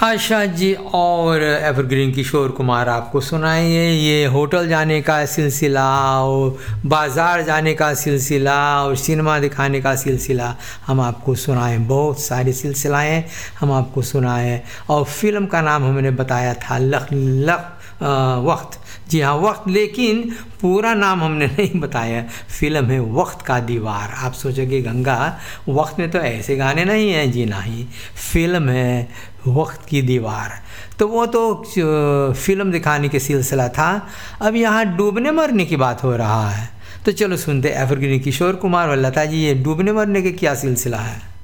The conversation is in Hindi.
आशा जी और एवरग्रीन किशोर कुमार आपको सुनाएंगे ये होटल जाने का सिलसिला और बाज़ार जाने का सिलसिला और सिनेमा दिखाने का सिलसिला हम आपको सुनाएं। बहुत सारे सिलसिलाएँ हम आपको सुनाएं और फिल्म का नाम हमने बताया था लख लख वक्त। जी हाँ, वक्त, लेकिन पूरा नाम हमने नहीं बताया। फिल्म है वक्त का दीवार। आप सोचोगे गंगा वक्त में तो ऐसे गाने नहीं हैं। जी नहीं, फिल्म है वक्त की दीवार। तो वो तो फिल्म दिखाने के सिलसिला था। अब यहाँ डूबने मरने की बात हो रहा है, तो चलो सुनते एवरग्रीन किशोर कुमार और लता जी ये डूबने मरने के क्या सिलसिला है।